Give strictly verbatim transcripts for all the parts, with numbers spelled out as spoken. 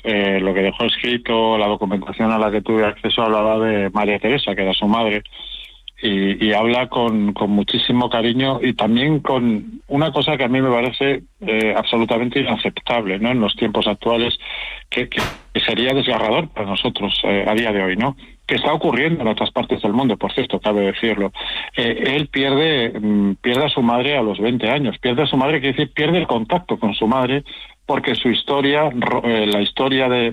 eh, lo que dejó escrito, la documentación a la que tuve acceso, hablaba de María Teresa, que era su madre, y, y habla con, con muchísimo cariño y también con una cosa que a mí me parece eh, absolutamente inaceptable, ¿no?, en los tiempos actuales, que, que sería desgarrador para nosotros eh, a día de hoy, ¿no?, que está ocurriendo en otras partes del mundo, por cierto, cabe decirlo. Eh, él pierde, mm, pierde a su madre a los veinte años, pierde a su madre, quiere decir, pierde el contacto con su madre, porque su historia, eh, la historia de,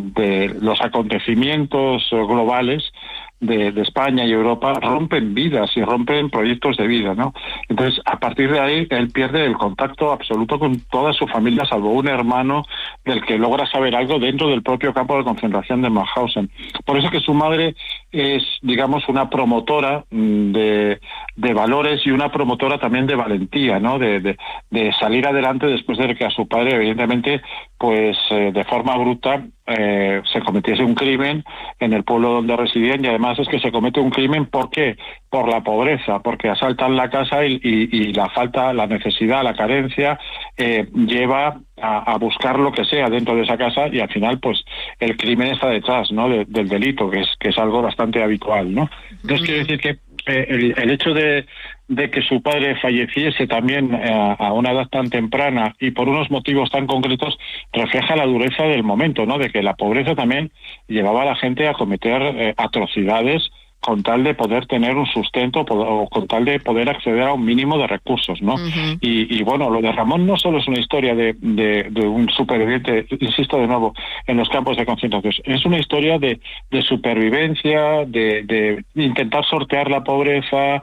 de los acontecimientos globales de, de España y Europa rompen vidas y rompen proyectos de vida, ¿no? Entonces, a partir de ahí, él pierde el contacto absoluto con toda su familia, salvo un hermano del que logra saber algo dentro del propio campo de concentración de Mauthausen. Por eso que su madre es, digamos, una promotora de, de valores y una promotora también de valentía, ¿no?, de, de, de salir adelante después de que a su padre, evidentemente, pues eh, de forma bruta eh, se cometiese un crimen en el pueblo donde residían, y además es que se comete un crimen, ¿por qué? Por la pobreza, porque asaltan la casa y, y, y la falta, la necesidad, la carencia eh, lleva a, a buscar lo que sea dentro de esa casa, y al final pues el crimen está detrás, ¿no?, de, del delito, que es que es algo bastante habitual, ¿no? Entonces quiero decir que eh, el, el hecho de, de que su padre falleciese también eh, a una edad tan temprana y por unos motivos tan concretos refleja la dureza del momento, ¿no?, de que la pobreza también llevaba a la gente a cometer eh, atrocidades con tal de poder tener un sustento o con tal de poder acceder a un mínimo de recursos, ¿no? Uh-huh. Y, y bueno, lo de Ramón no solo es una historia de, de, de un superviviente, insisto de nuevo, en los campos de concentración, es una historia de, de supervivencia, de, de intentar sortear la pobreza,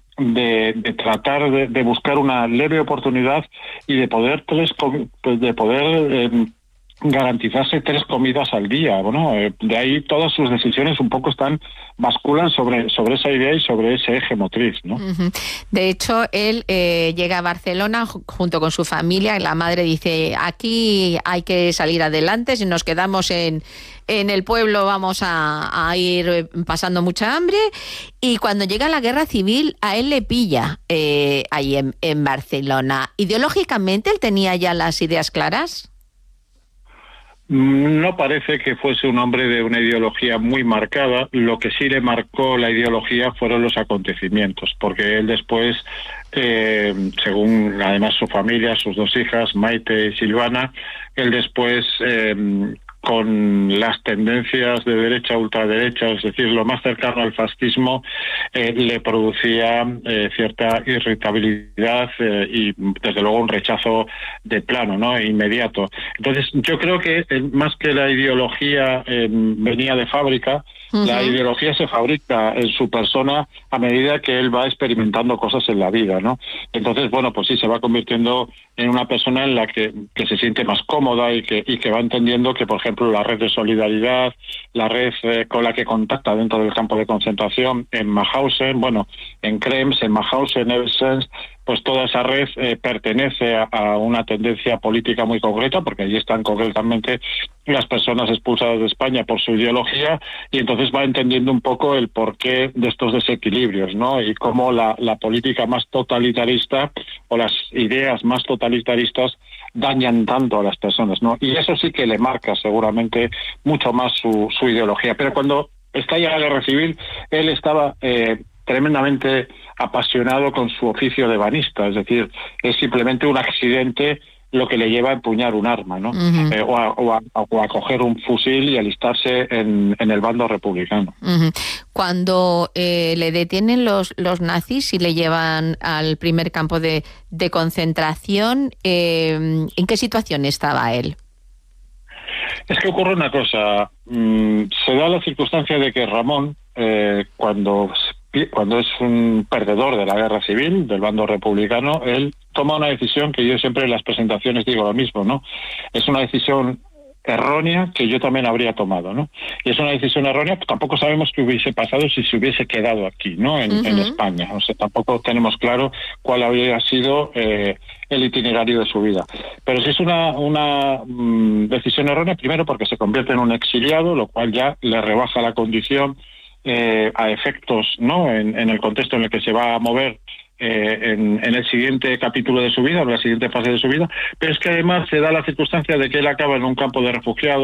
de, de tratar de, de buscar una leve oportunidad y de poder tres, de poder eh, garantizarse tres comidas al día. Bueno, eh, de ahí todas sus decisiones un poco están basculan sobre sobre esa idea y sobre ese eje motriz, ¿no? Uh-huh. De hecho, él eh, llega a Barcelona junto con su familia y la madre dice, aquí hay que salir adelante, si nos quedamos en, en el pueblo vamos a, a ir pasando mucha hambre, y cuando llega la guerra civil a él le pilla eh, ahí en, en Barcelona. ¿Ideológicamente él tenía ya las ideas claras? No parece que fuese un hombre de una ideología muy marcada. Lo que sí le marcó la ideología fueron los acontecimientos, porque él después, eh, según además su familia, sus dos hijas, Maite y Silvana, él después, eh, con las tendencias de derecha a ultraderecha, es decir, lo más cercano al fascismo, eh, le producía eh, cierta irritabilidad eh, y desde luego un rechazo de plano, ¿no?, inmediato. Entonces yo creo que eh, más que la ideología eh, venía de fábrica, uh-huh. La ideología se fabrica en su persona a medida que él va experimentando cosas en la vida, ¿no? Entonces, bueno, pues sí, se va convirtiendo en una persona en la que, que se siente más cómoda y que, y que va entendiendo que, por ejemplo, la red de solidaridad, la red eh, con la que contacta dentro del campo de concentración en Mauthausen, bueno, en Krems, en Mauthausen, Eversens, pues toda esa red eh, pertenece a, a una tendencia política muy concreta, porque allí están concretamente las personas expulsadas de España por su ideología, y entonces va entendiendo un poco el porqué de estos desequilibrios, ¿no?, y cómo la, la política más totalitarista o las ideas más totalitaristas dañan tanto a las personas, ¿no? Y eso sí que le marca seguramente mucho más su, su ideología. Pero cuando estalla la guerra civil, él estaba eh, tremendamente apasionado con su oficio de ebanista, es decir, es simplemente un accidente lo que le lleva a empuñar un arma, ¿no? Uh-huh. Eh, o, a, o, a, o a coger un fusil y alistarse en, en el bando republicano. Uh-huh. Cuando eh, le detienen los, los nazis y le llevan al primer campo de, de concentración, eh, ¿en qué situación estaba él? Es que ocurre una cosa, mm, se da la circunstancia de que Ramón, eh, cuando cuando es un perdedor de la guerra civil, del bando republicano, él toma una decisión que yo siempre en las presentaciones digo lo mismo, ¿no? Es una decisión errónea que yo también habría tomado, ¿no? Y es una decisión errónea, pues tampoco sabemos qué hubiese pasado si se hubiese quedado aquí, ¿no? En, uh-huh. en España. O sea, tampoco tenemos claro cuál habría sido eh, el itinerario de su vida. Pero si es una, una mmm, decisión errónea, primero porque se convierte en un exiliado, lo cual ya le rebaja la condición Eh, a efectos, ¿no?, en, en el contexto en el que se va a mover eh, en, en el siguiente capítulo de su vida, en la siguiente fase de su vida, pero es que además se da la circunstancia de que él acaba en un campo de refugiados.